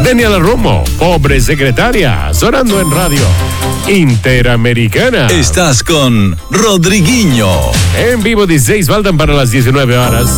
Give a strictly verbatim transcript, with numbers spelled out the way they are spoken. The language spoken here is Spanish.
Daniela Romo, pobre secretaria, sonando en radio Interamericana. Estás con Rodriguinho. En vivo, dieciséis faltan para las diecinueve horas.